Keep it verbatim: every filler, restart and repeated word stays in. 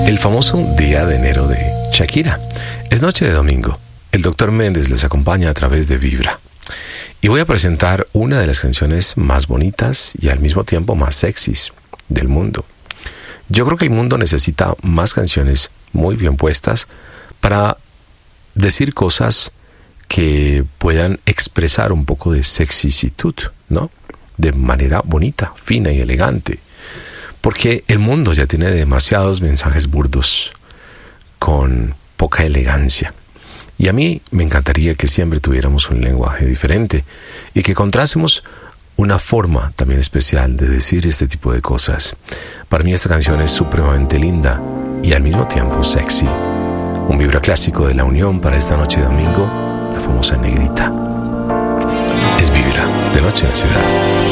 El famoso día de enero de Shakira. Es noche de domingo. El doctor Méndez les acompaña a través de Vibra. Y voy a presentar una de las canciones más bonitas y al mismo tiempo más sexys del mundo. Yo creo que el mundo necesita más canciones muy bien puestas para decir cosas que puedan expresar un poco de sexicitud, ¿no? De manera bonita, fina y elegante. Porque el mundo ya tiene demasiados mensajes burdos con poca elegancia. Y a mí me encantaría que siempre tuviéramos un lenguaje diferente y que encontrásemos una forma también especial de decir este tipo de cosas. Para mí esta canción es supremamente linda y al mismo tiempo sexy. Un vibra clásico de la Unión para esta noche de domingo, la famosa negrita. Es Vibra, de noche en la ciudad.